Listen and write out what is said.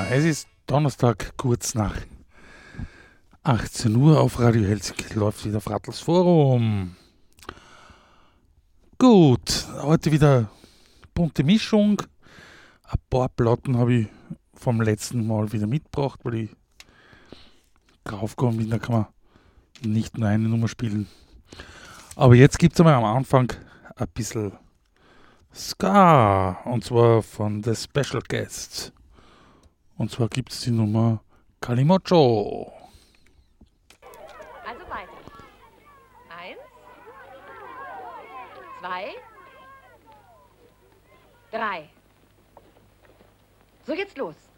Es ist Donnerstag, kurz nach 18 Uhr auf Radio Helsinki läuft wieder Frattls Forum. Gut, heute wieder bunte Mischung. Ein paar Platten habe ich vom letzten Mal wieder mitgebracht, weil ich draufgekommen bin, da kann man nicht nur eine Nummer spielen. Aber jetzt gibt es einmal am Anfang ein bisschen Ska, und zwar von The Special Guests. Und zwar gibt es die Nummer Calimocho. Also weiter. 1, 2, 3. So, jetzt los.